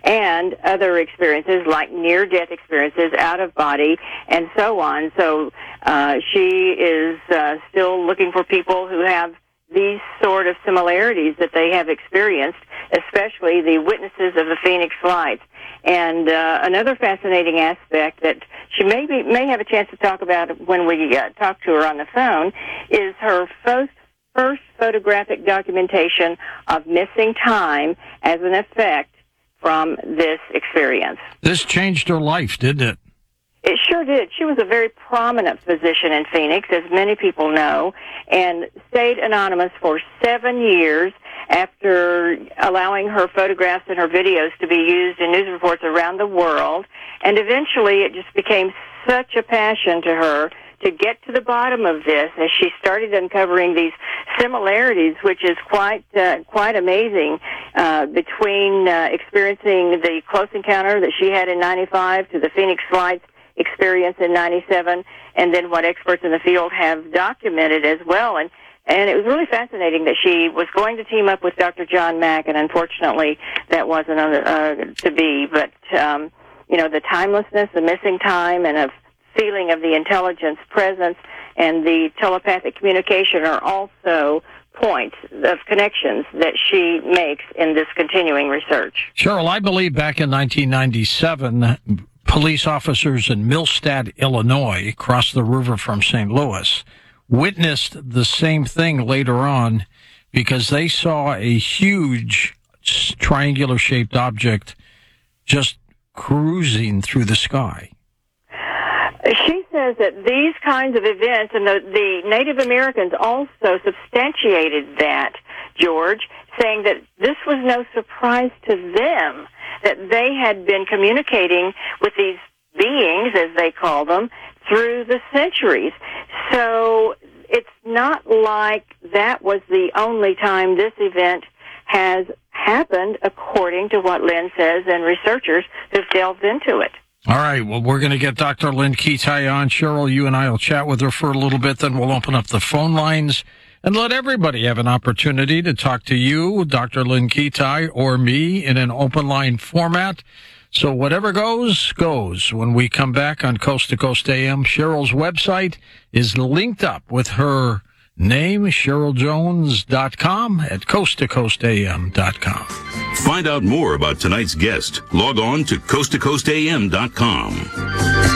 and other experiences like near-death experiences, out-of-body, and so on. So she is still looking for people who have these sort of similarities that they have experienced, especially the witnesses of the Phoenix Lights. And another fascinating aspect that she may have a chance to talk about when we talk to her on the phone is her first photographic documentation of missing time as an effect from this experience. This changed her life, didn't it? It sure did. She was a very prominent physician in Phoenix, as many people know, and stayed anonymous for 7 years after allowing her photographs and her videos to be used in news reports around the world. And eventually it just became such a passion to her to get to the bottom of this as she started uncovering these similarities, which is quite amazing, between experiencing the close encounter that she had in 95 to the Phoenix Lights experience in 97, and then what experts in the field have documented as well. And it was really fascinating that she was going to team up with Dr. John Mack, and unfortunately that wasn't to be. But, the timelessness, the missing time, and a feeling of the intelligence presence and the telepathic communication are also points of connections that she makes in this continuing research. Cheryl, I believe back in 1997, police officers in Millstadt, Illinois, across the river from St. Louis, witnessed the same thing later on because they saw a huge triangular-shaped object just cruising through the sky. She says that these kinds of events, and the Native Americans also substantiated that, George, saying that this was no surprise to them, that they had been communicating with these beings, as they call them, through the centuries. So it's not like that was the only time this event has happened, according to what Lynn says and researchers who've delved into it. All right, well, we're going to get Dr. Lynn Kitei on. Cheryl, you and I will chat with her for a little bit, then we'll open up the phone lines and let everybody have an opportunity to talk to you, Dr. Lynn Kitei, or me in an open line format. So whatever goes, goes. When we come back on Coast to Coast AM, Cheryl's website is linked up with her name, CherylJones.com at CoastToCoastAM.com. Find out more about tonight's guest. Log on to CoastToCoastAM.com.